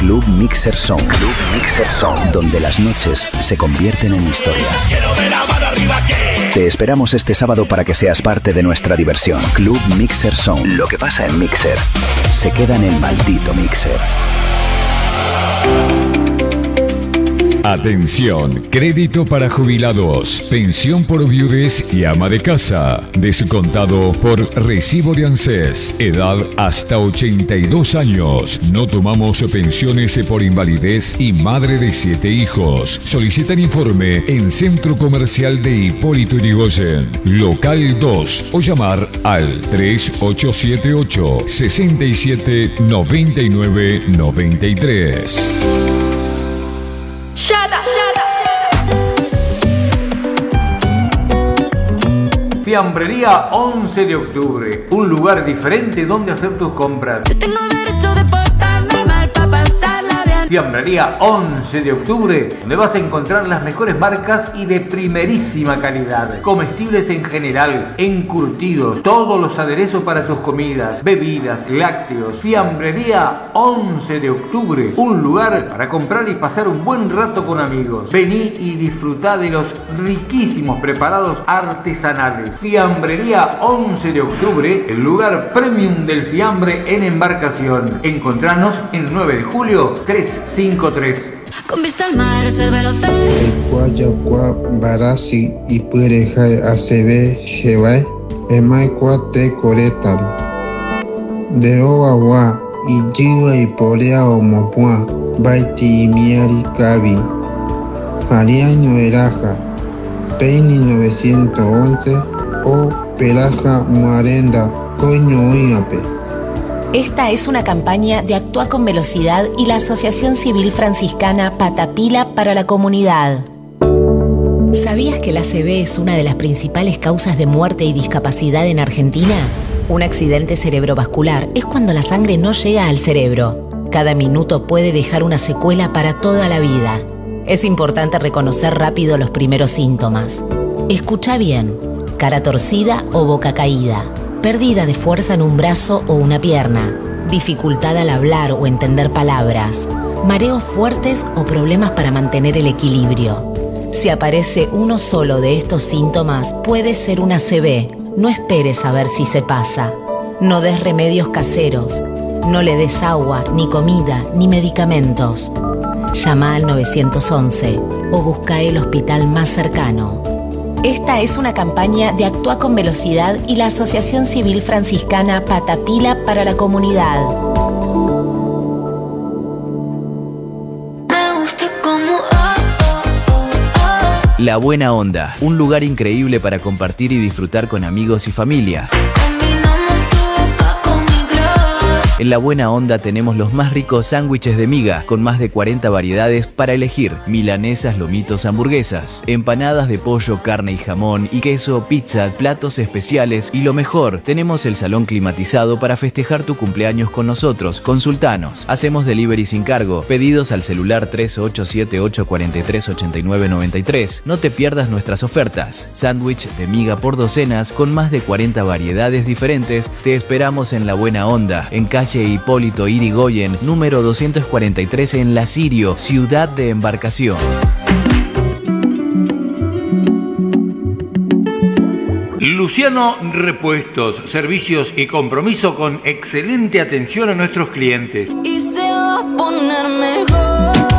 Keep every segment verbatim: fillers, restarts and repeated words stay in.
Club Mixer Zone. Club Mixer Zone, donde las noches se convierten en historias. Te esperamos este sábado para que seas parte de nuestra diversión. Club Mixer Zone. Lo que pasa en Mixer se queda en el maldito Mixer. Atención, crédito para jubilados, pensión por viudez y ama de casa, descontado por recibo de ANSES, edad hasta ochenta y dos años. No tomamos pensiones por invalidez y madre de siete hijos. Solicitan informe en Centro Comercial de Hipólito Yrigoyen, local dos, o llamar al tres ocho siete ocho, seis siete nueve nueve nueve tres. Fiambrería once de octubre, un lugar diferente donde hacer tus compras. Yo tengo derecho de portarme mal para pasarla bien. Fiambrería once de octubre, donde vas a encontrar las mejores marcas y de primerísima calidad. Comestibles en general, encurtidos, todos los aderezos para tus comidas, bebidas, lácteos. Fiambrería once de octubre, un lugar para comprar y pasar un buen rato con amigos. Vení y disfrutá de los riquísimos preparados artesanales. Fiambrería once de octubre, el lugar premium del fiambre en embarcación. Encontranos en nueve de julio trescientos cincuenta y tres. Con vista al mar, reserva el hotel. El Guayacua Barasi y Puerejai A C B Jebai, Emaikua Te Coretal. De Oawa y Jiwa y Porea o Mopua, Baiti y Miari Kabi. Jariaño Eraja, Peini novecientos once o Peraja Muarenda, Coño Oñape. Esta es una campaña de Actúa con Velocidad y la Asociación Civil Franciscana Patapila para la Comunidad. ¿Sabías que la A C V es una de las principales causas de muerte y discapacidad en Argentina? Un accidente cerebrovascular es cuando la sangre no llega al cerebro. Cada minuto puede dejar una secuela para toda la vida. Es importante reconocer rápido los primeros síntomas. Escucha bien: cara torcida o boca caída, pérdida de fuerza en un brazo o una pierna, dificultad al hablar o entender palabras, mareos fuertes o problemas para mantener el equilibrio. Si aparece uno solo de estos síntomas, puede ser una A C V. No esperes a ver si se pasa. No des remedios caseros. No le des agua, ni comida, ni medicamentos. Llama al nueve once o busca el hospital más cercano. Esta es una campaña de Actúa con Velocidad y la Asociación Civil Franciscana Patapila para la Comunidad. La Buena Onda, un lugar increíble para compartir y disfrutar con amigos y familia. En La Buena Onda tenemos los más ricos sándwiches de miga, con más de cuarenta variedades para elegir: milanesas, lomitos, hamburguesas, empanadas de pollo, carne y jamón y queso, pizza, platos especiales y lo mejor, tenemos el salón climatizado para festejar tu cumpleaños con nosotros. Consultanos. Hacemos delivery sin cargo. Pedidos al celular tres ocho siete ocho cuatro tres ocho nueve nueve tres. No te pierdas nuestras ofertas. Sándwich de miga por docenas con más de cuarenta variedades diferentes. Te esperamos en La Buena Onda, en calle Hipólito Yrigoyen, número doscientos cuarenta y tres en La Sirio, ciudad de embarcación. Luciano Repuestos, servicios y compromiso con excelente atención a nuestros clientes. Y se va a poner mejor.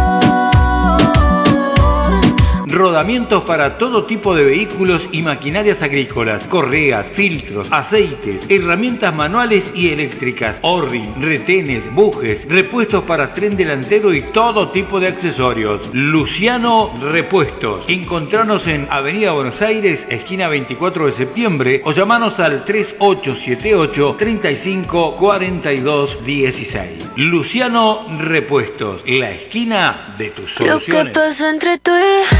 Rodamientos para todo tipo de vehículos y maquinarias agrícolas, correas, filtros, aceites, herramientas manuales y eléctricas, O-ring, retenes, bujes, repuestos para tren delantero y todo tipo de accesorios. Luciano Repuestos. Encontranos en Avenida Buenos Aires, esquina veinticuatro de septiembre, o llamanos al tres ocho siete ocho, treinta y cinco, cuarenta y dos, dieciséis. Luciano Repuestos, la esquina de tus soluciones. Lo que pasó entre tú y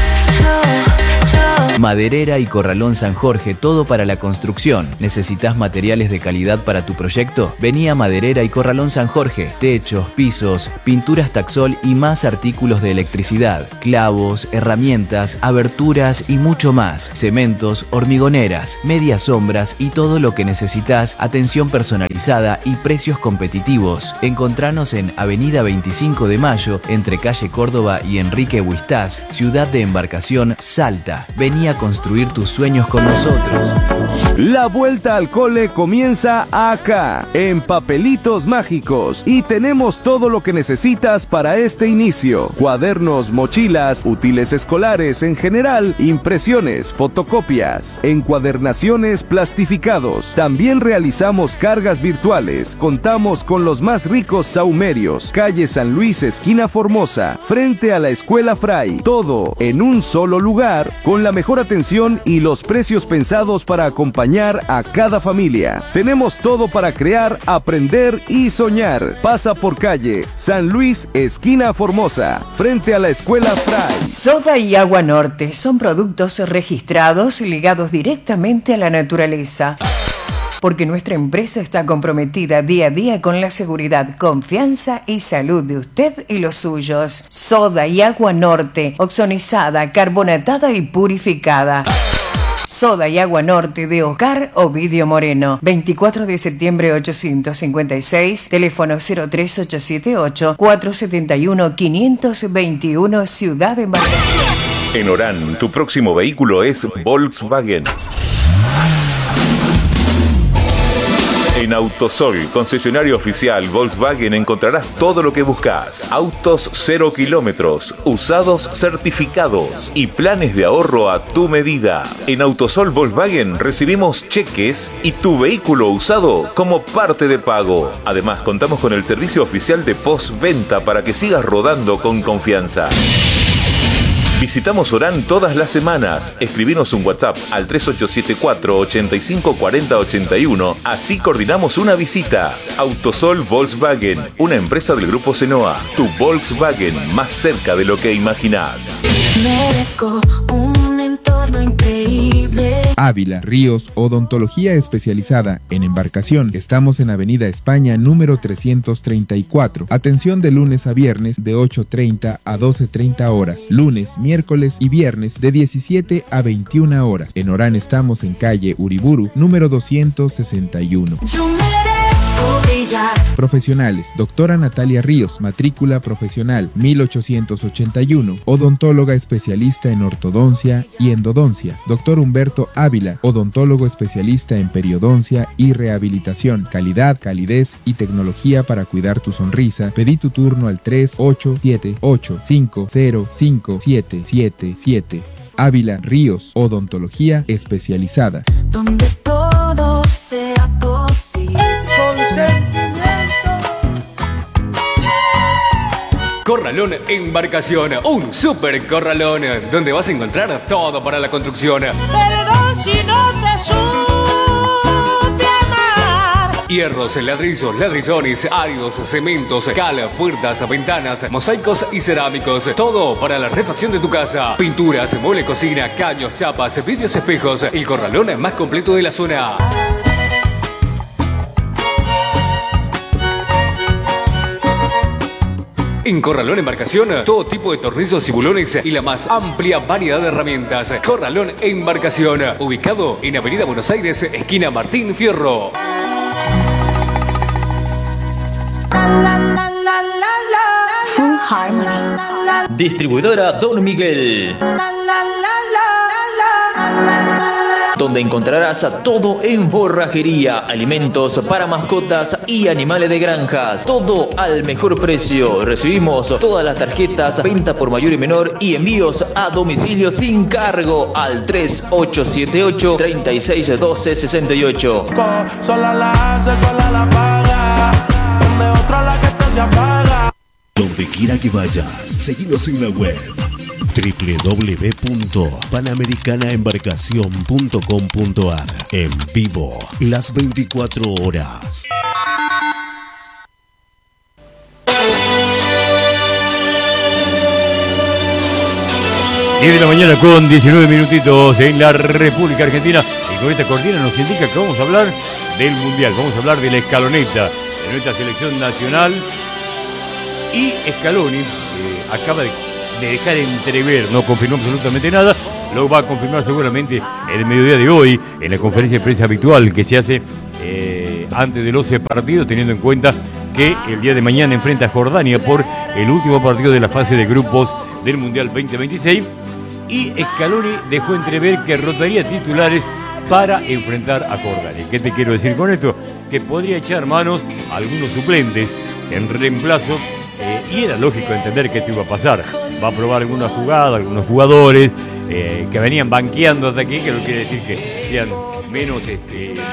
Maderera y Corralón San Jorge, todo para la construcción. ¿Necesitas materiales de calidad para tu proyecto? Vení a Maderera y Corralón San Jorge. Techos, pisos, pinturas Taxol y más artículos de electricidad, clavos, herramientas, aberturas y mucho más. Cementos, hormigoneras, medias sombras y todo lo que necesitas. Atención personalizada y precios competitivos. Encontranos en Avenida veinticinco de Mayo, entre calle Córdoba y Enrique Huistás, Ciudad de Embarcación, Salta. Vení a construir tus sueños con nosotros. La vuelta al cole comienza acá, en Papelitos Mágicos, y tenemos todo lo que necesitas para este inicio: cuadernos, mochilas, útiles escolares en general, impresiones, fotocopias, encuadernaciones, plastificados. También realizamos cargas virtuales. Contamos con los más ricos saumerios. Calle San Luis, esquina Formosa, frente a la Escuela Fray. Todo en un solo lugar, con la mejor atención y los precios pensados para acompañar a cada familia. Tenemos todo para crear, aprender y soñar. Pasa por calle San Luis, esquina Formosa, frente a la Escuela Fray. Soda y Agua Norte son productos registrados ligados directamente a la naturaleza, porque nuestra empresa está comprometida día a día con la seguridad, confianza y salud de usted y los suyos. Soda y Agua Norte, oxonizada, carbonatada y purificada. Soda y Agua Norte de Oscar Ovidio Moreno, veinticuatro de septiembre ochocientos cincuenta y seis, teléfono cero tres ocho siete ocho, cuatro siete uno, cinco dos uno, Ciudad de Embarcación. En Orán, tu próximo vehículo es Volkswagen. En Autosol, concesionario oficial Volkswagen, encontrarás todo lo que buscas. Autos cero kilómetros, usados certificados y planes de ahorro a tu medida. En Autosol Volkswagen recibimos cheques y tu vehículo usado como parte de pago. Además, contamos con el servicio oficial de postventa para que sigas rodando con confianza. Visitamos Orán todas las semanas. Escribinos un WhatsApp al tres ocho siete cuatro, ocho cinco cuatro cero ocho uno. Así coordinamos una visita. Autosol Volkswagen, una empresa del Grupo Senoa. Tu Volkswagen, más cerca de lo que imaginás. Merezco un entorno increíble. Ávila, Ríos, odontología especializada en embarcación. Estamos en Avenida España, número trescientos treinta y cuatro. Atención de lunes a viernes de ocho treinta a doce treinta horas. Lunes, miércoles y viernes de diecisiete a veintiuna horas. En Orán estamos en calle Uriburu, número doscientos sesenta y uno. Yo merezco brillar. Profesionales: doctora Natalia Ríos, matrícula profesional mil ochocientos ochenta y uno, odontóloga especialista en ortodoncia y endodoncia. Doctor Humberto Ávila, odontólogo especialista en periodoncia y rehabilitación. Calidad, calidez y tecnología para cuidar tu sonrisa. Pedí tu turno al tres ocho siete ocho cinco cero cinco siete siete siete. Ávila, Ríos, odontología especializada. Donde todo sea posible. Corralón Embarcación, un super corralón donde vas a encontrar todo para la construcción. Perdón si no te supe amar. Hierros, ladrillos, ladrillones, áridos, cementos, cal, puertas, ventanas, mosaicos y cerámicos. Todo para la refacción de tu casa. Pinturas, mueble cocina, caños, chapas, vidrios, espejos. El corralón más completo de la zona. En Corralón Embarcación, todo tipo de tornillos y bulones y la más amplia variedad de herramientas. Corralón Embarcación, ubicado en Avenida Buenos Aires, esquina Martín Fierro. Full Harmony. Distribuidora Don Miguel, donde encontrarás a todo en forrajería, alimentos para mascotas y animales de granjas. Todo al mejor precio. Recibimos todas las tarjetas, venta por mayor y menor y envíos a domicilio sin cargo al tres ocho siete ocho, tres seis uno dos seis ocho. Sola la hace, sola la paga. Donde otra la que te se apaga. Donde quiera que vayas, seguinos en la web doble u doble u doble u punto panamericana embarcación punto com punto a r. En vivo, las veinticuatro horas. diez de la mañana con diecinueve minutitos en la República Argentina. Y con esta cortina nos indica que vamos a hablar del Mundial. Vamos a hablar de la escaloneta de nuestra selección nacional. Y Scaloni eh, acaba de, de dejar entrever, no confirmó absolutamente nada. Lo va a confirmar seguramente el mediodía de hoy en la conferencia de prensa habitual que se hace eh, antes de los partidos, teniendo en cuenta que el día de mañana enfrenta a Jordania por el último partido de la fase de grupos del Mundial veinte veintiséis. Y Scaloni dejó entrever que rotaría titulares para enfrentar a Jordania. ¿Qué te quiero decir con esto? Que podría echar manos a algunos suplentes en reemplazo, eh, y era lógico entender que esto iba a pasar. Va a probar algunas jugadas, algunos jugadores eh, que venían banqueando hasta aquí, que no quiere decir que sean menos este, eh,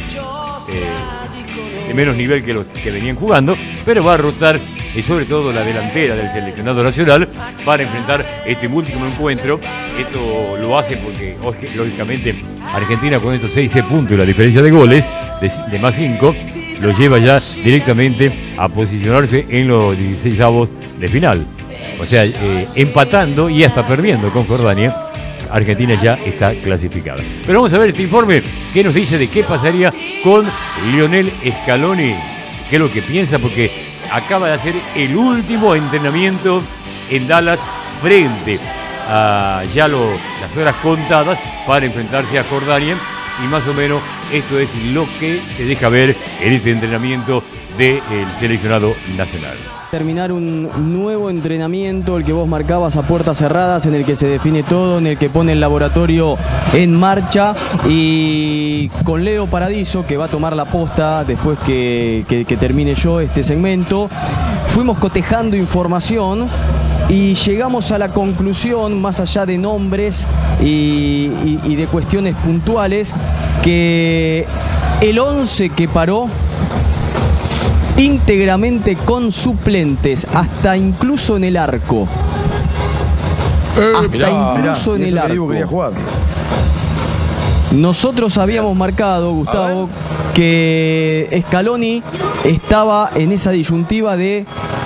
de menos nivel que los que venían jugando, pero va a rotar y sobre todo la delantera del seleccionado nacional para enfrentar este último encuentro. Esto lo hace porque lógicamente Argentina con estos seis puntos y la diferencia de goles de, de más cinco lo lleva ya directamente a posicionarse en los dieciseisavos de final. O sea, eh, empatando y hasta perdiendo con Jordania, Argentina ya está clasificada. Pero vamos a ver este informe que nos dice de qué pasaría con Lionel Scaloni, qué es lo que piensa, porque acaba de hacer el último entrenamiento en Dallas frente a ya lo, las horas contadas para enfrentarse a Jordania, y más o menos esto es lo que se deja ver en este entrenamiento del seleccionado nacional. Terminar un nuevo entrenamiento, el que vos marcabas a puertas cerradas, en el que se define todo, en el que pone el laboratorio en marcha, y con Leo Paradiso, que va a tomar la posta después que, que, que termine yo este segmento. Fuimos cotejando información y llegamos a la conclusión, más allá de nombres y, y, y de cuestiones puntuales, que el once que paró íntegramente con suplentes, hasta incluso en el arco. Eh, hasta mirá, incluso mirá, en el arco. Quería jugar. Nosotros habíamos marcado, Gustavo, que Scaloni estaba en esa disyuntiva de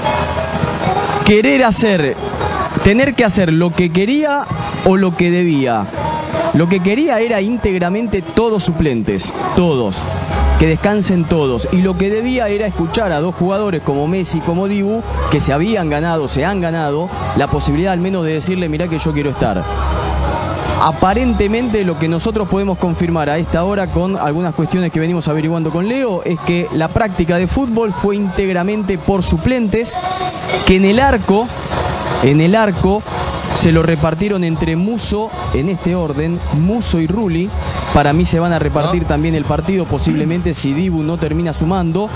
querer hacer, tener que hacer lo que quería o lo que debía. Lo que quería era íntegramente todos suplentes, todos. Que descansen todos, y lo que debía era escuchar a dos jugadores como Messi, como Dibu, que se habían ganado, se han ganado la posibilidad al menos de decirle: mirá que yo quiero estar. Aparentemente lo que nosotros podemos confirmar a esta hora, con algunas cuestiones que venimos averiguando con Leo, es que la práctica de fútbol fue íntegramente por suplentes, que en el arco, en el arco se lo repartieron entre Musso, en este orden, Musso y Rulli. Para mí se van a repartir ¿no? también el partido, posiblemente, si Dibu no termina sumando.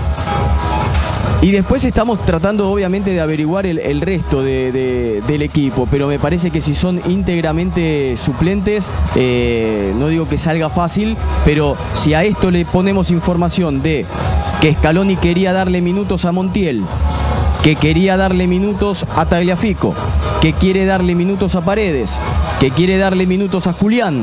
Y después estamos tratando obviamente de averiguar el, el resto de, de, del equipo, pero me parece que si son íntegramente suplentes, eh, no digo que salga fácil, pero si a esto le ponemos información de que Scaloni quería darle minutos a Montiel, que quería darle minutos a Tagliafico, que quiere darle minutos a Paredes, que quiere darle minutos a Julián,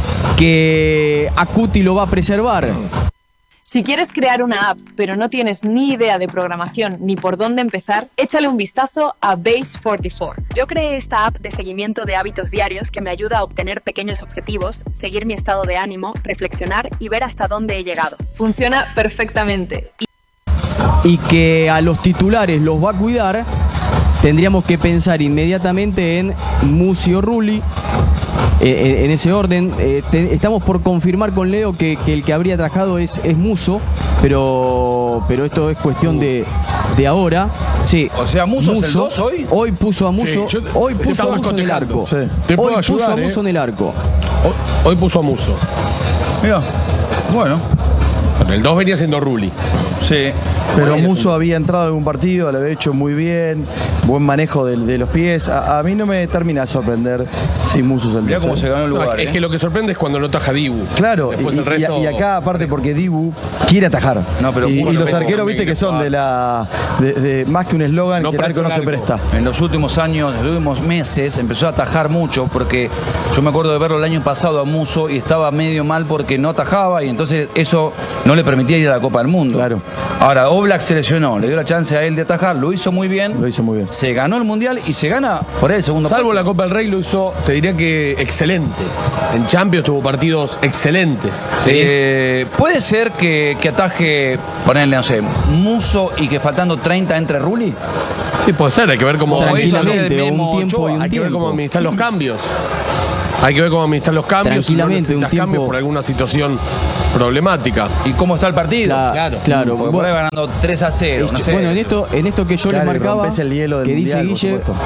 que Acuti lo va a preservar. Si quieres crear una app, pero no tienes ni idea de programación ni por dónde empezar, échale un vistazo a Base cuarenta y cuatro. Yo creé esta app de seguimiento de hábitos diarios que me ayuda a obtener pequeños objetivos, seguir mi estado de ánimo, reflexionar y ver hasta dónde he llegado. Funciona perfectamente. Y, y que a los titulares los va a cuidar, tendríamos que pensar inmediatamente en Mucio Rulli. Eh, en ese orden, eh, te, estamos por confirmar con Leo que, que el que habría trabajado es, es Musso, pero, pero esto es cuestión de, de ahora. Sí. O sea, Musso, Musso es el dos hoy. Hoy puso a Musso, sí, yo, hoy puso a Musso en el arco. Sí. Te puedo hoy ayudar, puso a Musso eh. en el arco. Hoy, hoy puso a Musso. Mira, bueno. El dos venía siendo Rulli. Sí. Pero Musso había entrado en algún partido, lo había hecho muy bien, buen manejo de, de los pies. A, a mí no me termina de sorprender si Musso es el Mirá cómo se ganó el lugar. No, es, ¿eh? que lo que sorprende es cuando no ataja Dibu. Claro, y, el resto... y acá aparte porque Dibu quiere atajar. No, pero y, bueno, y los arqueros, viste, que son de la de, de más que un eslogan, no que el arco no se presta. En los últimos años, en los últimos meses, empezó a atajar mucho, porque yo me acuerdo de verlo el año pasado a Musso y estaba medio mal porque no atajaba, y entonces eso no le permitía ir a la Copa del Mundo. Claro. Ahora, obviamente, Oblak se lesionó, le dio la chance a él de atajar, lo hizo muy bien. Lo hizo muy bien. Se ganó el Mundial y se gana por ahí el segundo Salvo puesto. la Copa del Rey lo hizo, te diría que excelente. En Champions tuvo partidos excelentes. ¿Sí? Eh, puede ser que, que ataje, ponerle, no sé, Musso y que faltando treinta entre Rulli. Sí, puede ser, hay que ver cómo Tranquilamente, un tiempo y un hay que ver tiempo. cómo administrar los cambios. Hay que ver cómo administrar los cambios. Si no Tranquilamente, un necesitas tiempo- cambios por alguna situación problemática. ¿Y cómo está el partido? La- Claro. claro. Porque por ahí ganando tres a cero, no sé. Bueno, en esto, en esto que yo Claro, les y marcaba, rompes el hielo del que dice Mundial, por Guille, supuesto.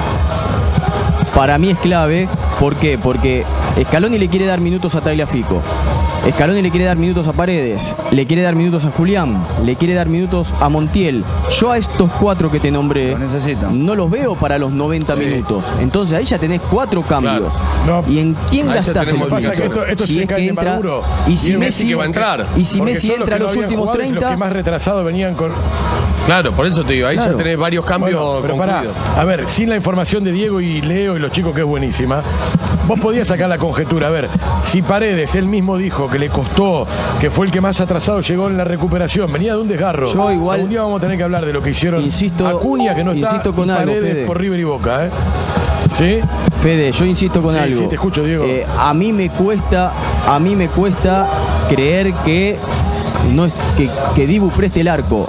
para mí es clave. ¿Por qué? Porque Scaloni le quiere dar minutos a Tagliafico. Scaloni le quiere dar minutos a Paredes, le quiere dar minutos a Julián, le quiere dar minutos a Montiel. Yo a estos cuatro que te nombré no los veo para los noventa Sí. minutos. Entonces ahí ya tenés cuatro cambios. Claro. ¿Y en quién Ahí ya gastás el tenemos- minuto? pasa que esto- esto si se es cae que de entra Maduro. y si Y el Messi Messi que va a entrar. y si Porque Messi son los entra a que no los habían últimos jugado y los treinta, que más retrasados venían con. Claro, por eso te digo, ahí Claro. ya tenés varios cambios Bueno, pero pará, concluidos. a ver, sin la información de Diego y Leo y los chicos, que es buenísima, vos podías sacar la conjetura. A ver, si Paredes, él mismo dijo que le costó, que fue el que más atrasado llegó en la recuperación, venía de un desgarro. Yo igual- Algún día vamos a tener que hablar de lo que hicieron Insisto- Acuña, que no está, insisto con y algo, Paredes Fede. por River y Boca, ¿eh? ¿Sí? Fede, yo insisto con Sí, algo. sí, te escucho, Diego. Eh, a mí me cuesta, a mí me cuesta creer que no es que, que Dibu preste el arco.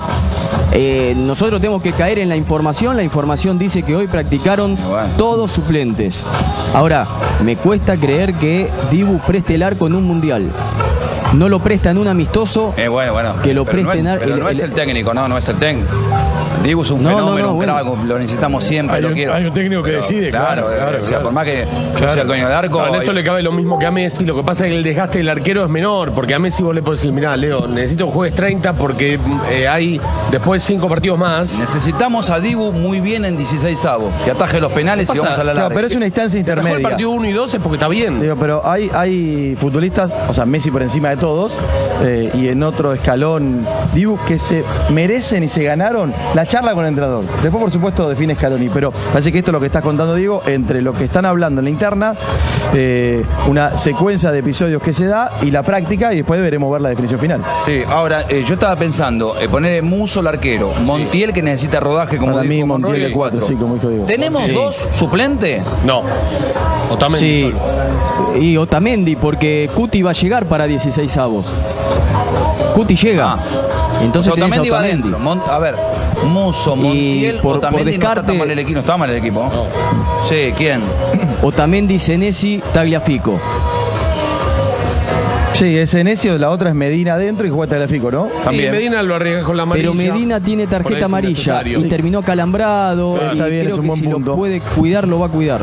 Eh, nosotros tenemos que caer en la información. La información dice que hoy practicaron todos suplentes. Ahora, me cuesta creer que Dibu preste el arco en un mundial. No lo presta en un amistoso. Eh, bueno, bueno. Que lo pero no presten es, ar- pero el- no es el- el técnico, no, no es el técnico. Dibu es un No, no, fenómeno, no, un bueno. crack, lo necesitamos siempre, Hay lo un- quiero. hay un técnico que Pero, decide, claro, claro, o sea, claro. por más que yo Claro. sea el dueño del arco. No, en esto hay- le cabe lo mismo que a Messi. Lo que pasa es que el desgaste del arquero es menor. Porque a Messi vos le podés decir, mirá, Leo, necesito que juegues treinta porque eh, hay después cinco partidos más. Necesitamos a Dibu muy bien en dieciséis avos, que ataje los penales y Pasa- vamos a la Claro, larga. pero es una instancia Si atajó el intermedia. partido uno y dos es porque está bien. Digo, pero hay, hay futbolistas, o sea, Messi por encima de todos, eh, y en otro escalón, Dibu, que se merecen y se ganaron la charla con el entrenador. Después, por supuesto, define Scaloni, pero parece que esto es lo que estás contando, Diego, entre lo que están hablando en la interna, eh, una secuencia de episodios que se da y la práctica, y después veremos ver la definición final. Sí, ahora, eh, yo estaba pensando, eh, poner Muso el arquero, Montiel que necesita rodaje como Para mí, dijo Montiel Monroy, de cuatro, sí, como dijo Diego. ¿Tenemos Sí. dos suplentes? No. Otamendi Sí, solo. y Otamendi, porque Cuti va a llegar para dieciséis avos. Cuti llega. Entonces O sea, tenés a Otamendi va Otamendi. adentro. Mon- a ver, Muso, Y Montiel, por- por Otamendi no está descarte- tan mal el equipo, no está mal el equipo. Sí, ¿quién? Otamendi, Senesi, Tagliafico. Sí, es Enesio, la otra es Medina adentro y juega Tagliafico, ¿no? Y Medina lo arriesga con la amarilla. Pero Medina tiene Por ahí tarjeta es amarilla innecesario. y terminó calambrado. Pero y está bien, creo es un que buen si punto. lo puede cuidar, lo va a cuidar.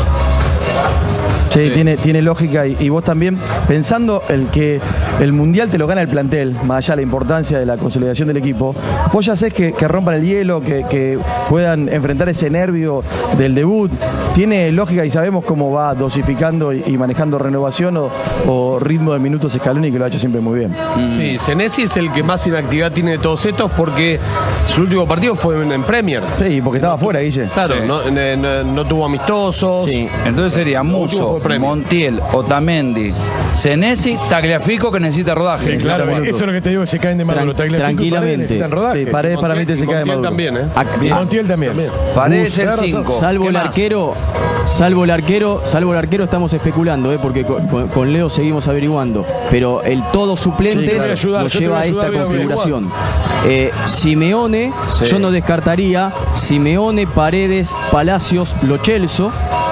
Sí, Tiene, tiene lógica y, y vos también, pensando el que el Mundial te lo gana el plantel, más allá de la importancia de la consolidación del equipo, vos ya sabés que, que rompan el hielo, que, que puedan enfrentar ese nervio del debut. Tiene lógica y sabemos cómo va dosificando y, y manejando renovación o, o ritmo de minutos Scaloni, que lo ha hecho siempre muy bien. Sí, Senesi es el que más inactividad tiene de todos estos porque su último partido fue en, en Premier. Sí, porque estaba afuera, Guille. Claro, Sí. no, no- no- no tuvo amistosos. Sí, entonces sería Muso, Montiel, Otamendi, Senesi, Tagliafico que necesita rodaje. Sí, claro, eso es lo que te digo, que se caen de Maduro. Tran- Tagliafico y Paredes tranquilamente. necesitan rodaje. Sí, Paredes para mí te se cae de Montiel Maduro. también, ¿eh? Y Montiel también. Paredes el Tenés razón. cinco. Salvo ¿Qué el más? arquero, salvo el arquero, salvo el arquero estamos especulando, ¿eh? Porque con, con- con Leo seguimos averiguando. Pero el todo Sí, suplentes te voy a ayudar, nos yo te lleva voy a a esta ayudar, voy a configuración. Eh, Simeone, Sí. yo no descartaría Simeone, Paredes, Palacios, Lo Celso,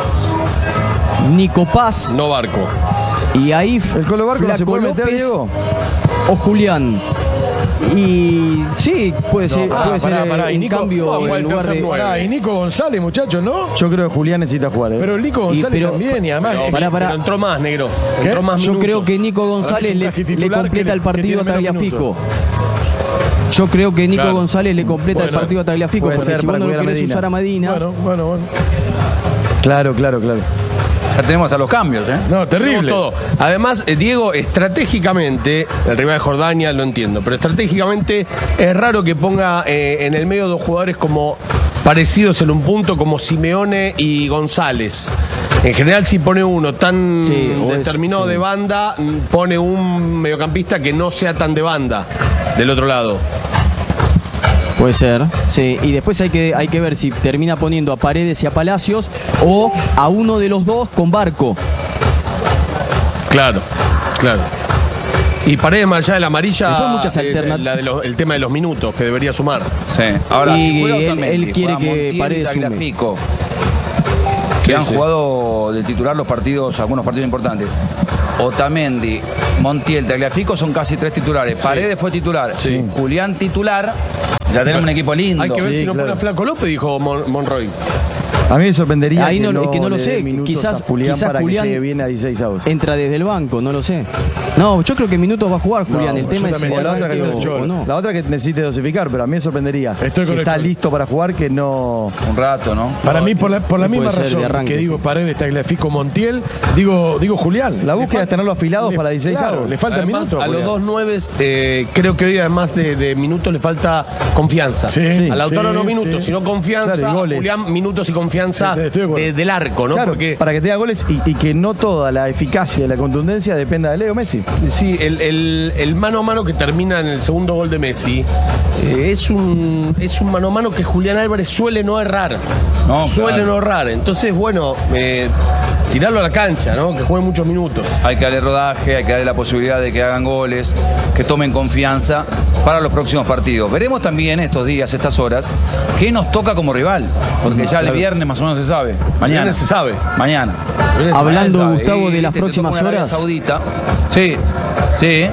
Nico Paz No Barco. y ahí ¿El Colo Barco no se Flaco puede meter, López Diego? o Julián. Y sí, puede ser, Ah, puede ser pará, eh, pará, y un Nico- cambio vamos al en lugar tercer de. nueve. Pará, y Nico González, muchachos, ¿no? Yo creo que Julián necesita jugar, ¿eh? Pero el Nico González pero- también, y además. Pero, Pará, pará. pero entró más, negro. ¿Qué? Entró más Yo minutos. creo que Nico González un le, casi le titular completa que- el partido que a tiene menos Tagliafico. Yo creo que Nico Claro. González le completa el Bueno, partido a Tagliafico, puede porque ser si vos para no lo cuidar a querés Medina. usar a Medina. Bueno, bueno, bueno. Claro, claro, claro. Ya tenemos hasta los cambios, ¿eh? No, terrible. Tenemos todo. Además, eh, Diego, estratégicamente, el rival de Jordania lo entiendo, pero estratégicamente es raro que ponga eh, en el medio dos jugadores como parecidos en un punto como Simeone y González. En general, si pone uno tan Sí, o es- determinado sí. de banda, mm, pone un mediocampista que no sea tan de banda del otro lado. Puede ser, sí. Y después hay que, hay que ver si termina poniendo a Paredes y a Palacios o a uno de los dos con Barco. Claro, claro. Y Paredes más allá de la amarilla, Después muchas eh, alternativas. la de los- el tema de los minutos que debería sumar. Sí. Ahora, Y si juega él- Otamendi, él quiere juega que Montiel y Paredes sume. Tagliafico, Sí, que han sí. jugado de titular los partidos, algunos partidos importantes. Otamendi, Montiel, Tagliafico son casi tres titulares. Paredes fue titular. Sí. Julián titular. Ya tenemos un equipo lindo. Hay que ver Sí, si no claro. pone a Flaco López, dijo Mon- Monroy. A mí me sorprendería Ahí que, no- no, es que no lo le sé, dé minutos quizás- a Julián quizás para Julián- que llegue bien a dieciséis avos. Entra desde el banco, no lo sé. No, yo creo que minutos va a jugar Julián. No, el tema yo es si también. la, otra que arranque no, o, o no. la otra que necesite dosificar, pero a mí me sorprendería. Estoy si con el está Cholo. listo para jugar, que no. Un rato, ¿no? Para mí, por la, por la puede misma ser de razón arranque, que digo sí. Paredes, Tagliafico, Montiel, digo, digo Julián. La Le búsqueda fal- es tenerlo afilados le- para dieciséis claro, avos. le falta Además, minutos. A los Julián. dos nueves, eh, creo que hoy además de, de minutos le falta confianza. Sí, a Lautaro sí, no minutos, sí. sino confianza. Claro, y goles. Julián, minutos y confianza Sí, estoy de acuerdo. de- del arco, ¿no? Claro, Porque para que te haga goles y, y que no toda la eficacia y la contundencia dependa de Leo Messi. sí, el, el- el mano a mano que termina en el segundo gol de Messi eh, es un es un mano a mano que Julián Álvarez suele no errar. No, suele claro. no errar. Entonces, bueno, eh, tirarlo a la cancha, ¿no? Que juegue muchos minutos. Hay que darle rodaje, hay que darle la posibilidad de que hagan goles, que tomen confianza para los próximos partidos. Veremos también estos días, estas horas, qué nos toca como rival. Porque ya el viernes más o menos se sabe. Mañana viernes se sabe. Mañana. Hablando, Se sabe. Gustavo, Y de las te próximas toca una Arabia horas. Saudita. Sí, sí.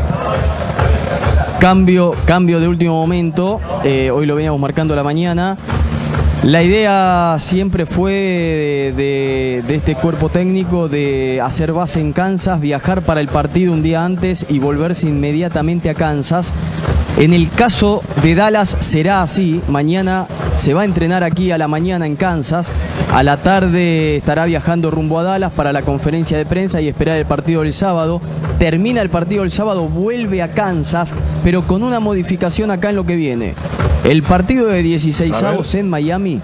Cambio, cambio de último momento. Eh, hoy lo veníamos marcando a la mañana. La idea siempre fue de, de- de este cuerpo técnico de hacer base en Kansas, viajar para el partido un día antes y volverse inmediatamente a Kansas. En el caso de Dallas será así. Mañana se va a entrenar aquí a la mañana en Kansas. A la tarde estará viajando rumbo a Dallas para la conferencia de prensa y esperar el partido del sábado. Termina el partido el sábado, vuelve a Kansas, pero con una modificación acá en lo que viene. El partido de dieciséis avos en Miami,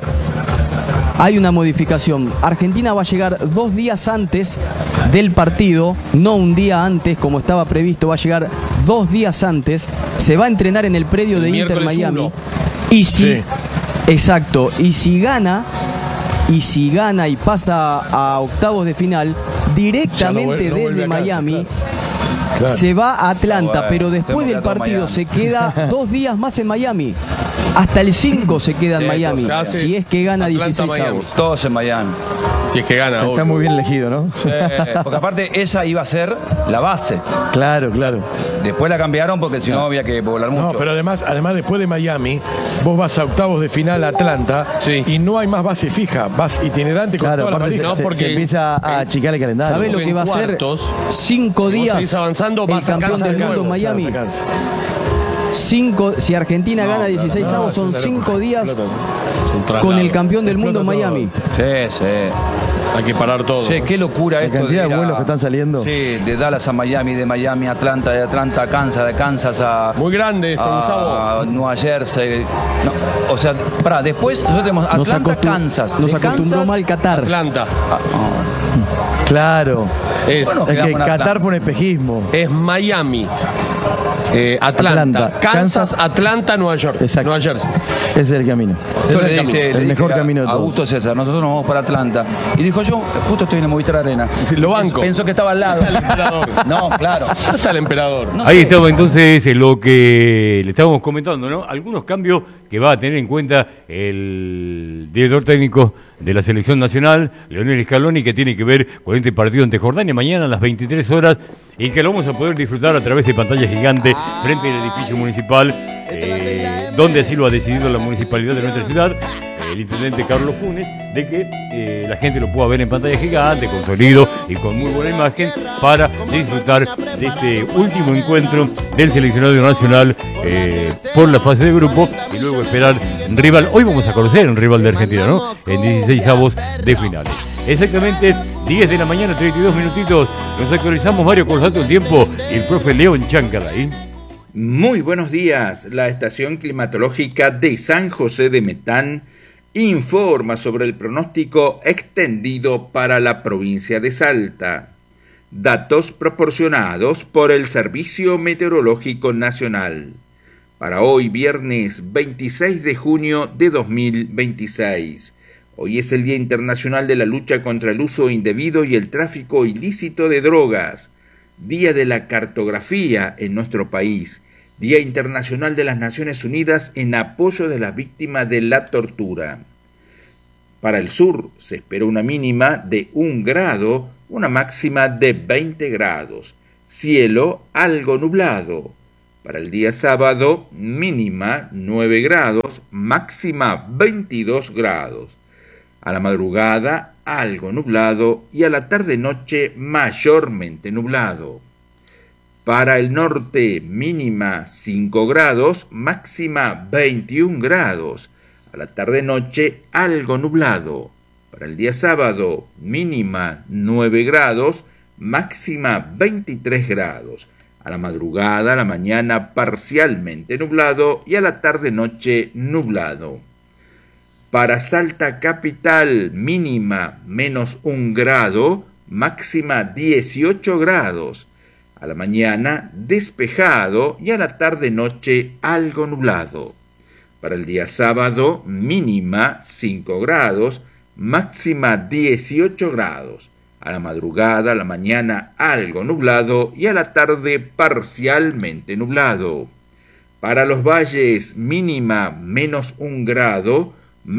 hay una modificación. Argentina va a llegar dos días antes del partido, no un día antes como estaba previsto, va a llegar dos días antes. Se va a entrenar en el predio El de Inter miércoles Miami. uno. Y si, Sí. exacto, y si gana, y si gana y pasa a octavos de final, directamente Ya no vuelve- no vuelve desde a Kansas, Miami. claro. Claro. Se va a Atlanta, Bueno, pero después tenemos que del ir a todo partido Miami. se queda dos días más en Miami. Hasta el cinco se queda en Bien, Miami. entonces hace Si es que gana Atlanta, dieciséis Miami. avos. Todos en Miami. Si es que gana. Está obvio. muy bien elegido, ¿no? Eh, porque aparte esa iba a ser la base. Claro, claro. Después la cambiaron porque si no había que volar mucho. No, pero además, además después de Miami, vos vas a octavos de final a Atlanta Sí. y no hay más base fija, vas itinerante con Claro, toda la aparte valija. se, No, se- se empieza a achicar el calendario. ¿Sabés lo en que va a ser? cuartos, Cinco si vos días. seguís avanzando, el vas a campeón Kansas, del mundo en Kansas, Miami. Kansas, Kansas. Cinco, si Argentina No, gana claro, dieciséis no, avos, es son una cinco locura. días Explota. Es un con traslado. el campeón del mundo en Explota Miami. Sí, sí. Hay que parar todo. Che, qué locura La esto. cantidad de ir a- vuelos que están saliendo. Sí, de Dallas a Miami, de Miami a Atlanta, de Atlanta a Kansas, de Kansas a, Muy grande esto, Gustavo. a Nueva Jersey. No, o sea, pará, después nosotros tenemos Nos, Atlanta, acostum- Kansas. nos de acostumbró Kansas- mal Qatar. Atlanta. Ah, ah. Claro. Es, Bueno, Es que quedamos en Qatar Atlanta. fue un espejismo. es Miami. eh, Atlanta, Atlanta, Kansas, Kansas, Atlanta, Nueva York. Exacto. Nueva Jersey. Ese es el camino. Yo le el dije, camino. le El dije mejor a- camino de a todos. Augusto César, nosotros nos vamos para Atlanta. Y dijo, yo justo estoy en el Movistar Arena. Lo banco. Pensó que estaba al lado. Está el emperador. No, claro. ¿Dónde está el emperador? No Ahí sé. estaba entonces eh, lo que le estábamos comentando, ¿no? Algunos cambios que va a tener en cuenta el director técnico de la selección nacional, Leonel Scaloni, que tiene que ver con este partido ante Jordania mañana a las veintitrés horas y que lo vamos a poder disfrutar a través de pantalla gigante frente al edificio municipal, eh, donde así lo ha decidido la municipalidad de nuestra ciudad, el intendente Carlos Funes, de que eh, la gente lo pueda ver en pantalla gigante, con sonido y con muy buena imagen, para disfrutar de este último encuentro del seleccionado nacional eh, por la fase de grupo y luego esperar rival. Hoy vamos a conocer un rival de Argentina, ¿no? En dieciséis avos de finales. Exactamente diez de la mañana, treinta y dos minutitos. Nos actualizamos, Mario, con el tiempo y el profe León Chancalay. Muy buenos días. La estación climatológica de San José de Metán informa sobre el pronóstico extendido para la provincia de Salta. Datos proporcionados por el Servicio Meteorológico Nacional. para hoy viernes veintiséis de junio de dos mil veintiséis. Hoy es el Día Internacional de la Lucha contra el Uso Indebido y el Tráfico Ilícito de Drogas, Día de la Cartografía en nuestro país, Día Internacional de las Naciones Unidas en apoyo de las víctimas de la tortura. Para el sur se espera una mínima de un grado, una máxima de veinte grados, cielo algo nublado. Para el día sábado, mínima nueve grados, máxima veintidós grados. A la madrugada, algo nublado y a la tarde-noche, mayormente nublado. Para el norte, mínima cinco grados, máxima veintiún grados. A la tarde-noche, algo nublado. Para el día sábado, mínima nueve grados, máxima veintitrés grados. A la madrugada, a la mañana, parcialmente nublado y a la tarde-noche, nublado. Para Salta capital, mínima menos un grado, máxima dieciocho grados. A la mañana, despejado y a la tarde-noche, algo nublado. Para el día sábado, mínima cinco grados, máxima dieciocho grados. A la madrugada, a la mañana, algo nublado y a la tarde, parcialmente nublado. Para los valles, mínima menos un grado,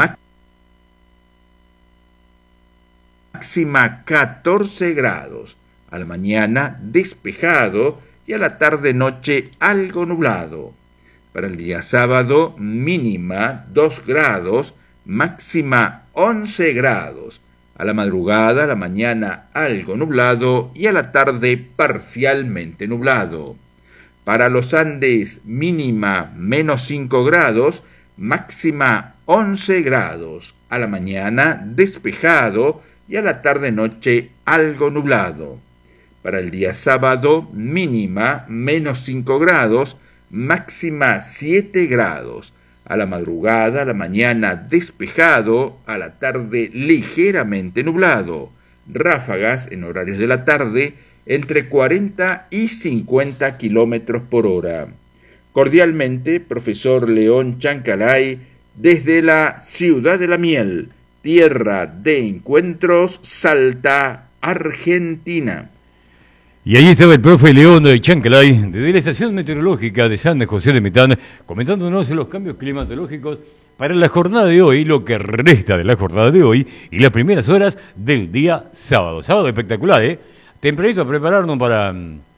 máxima catorce grados. A la mañana, despejado y a la tarde-noche, algo nublado. Para el día sábado, mínima dos grados, máxima once grados. A la madrugada, a la mañana, algo nublado y a la tarde, parcialmente nublado. Para los Andes, mínima menos cinco grados, máxima once grados. A la mañana, despejado y a la tarde-noche, algo nublado. Para el día sábado, mínima menos cinco grados, máxima siete grados. A la madrugada, a la mañana, despejado, a la tarde, ligeramente nublado. Ráfagas en horarios de la tarde entre cuarenta y cincuenta kilómetros por hora. Cordialmente, profesor León Chancalay, desde la Ciudad de la Miel, tierra de encuentros, Salta, Argentina. Y ahí estaba el profe León de Chancalay, desde la estación meteorológica de San José de Metán, comentándonos los cambios climatológicos para la jornada de hoy, lo que resta de la jornada de hoy y las primeras horas del día sábado. Sábado espectacular, ¿eh? Tempranito a prepararnos para...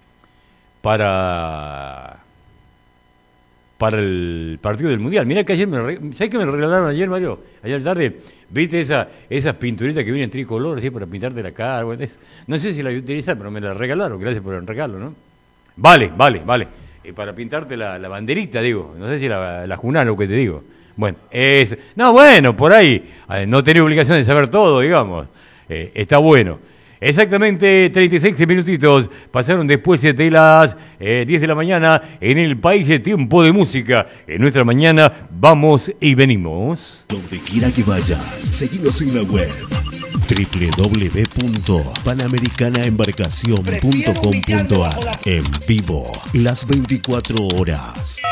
para... para el partido del Mundial. Mirá que ayer me... ¿Sabés qué me regalaron ayer, Mario? Ayer tarde... ¿Viste esa, esas pinturitas que vienen tricolor, así, para pintarte la cara? Bueno, es, no sé si la voy a utilizar, pero me la regalaron, gracias por el regalo, ¿no? Vale, vale, vale. Eh, para pintarte la, la banderita, digo. No sé si la, la Juná, lo que te digo. Bueno, es... No, bueno, por ahí. Eh, no tenés obligación de saber todo, digamos. Eh, está bueno. Exactamente treinta y seis minutitos pasaron después de las eh, diez de la mañana en el país de Tiempo de Música. En nuestra mañana vamos y venimos. Donde quiera que vayas, seguinos en la web doble u doble u doble u punto panamericana embarcación punto com punto a r. En vivo, las veinticuatro horas.